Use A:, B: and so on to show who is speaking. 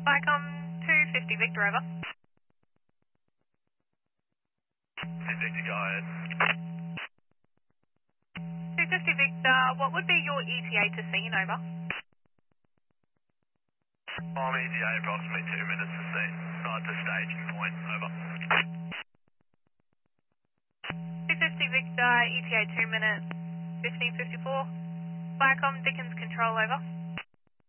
A: Vicom 250 Victor, over.
B: 250, go ahead.
A: 250 Victor, what would be your ETA to scene, over?
B: I'm ETA approximately 2 minutes to scene. Not to staging point, over.
A: 250 Victor, ETA 2 minutes, 1554. Vicom Dickens Control, over.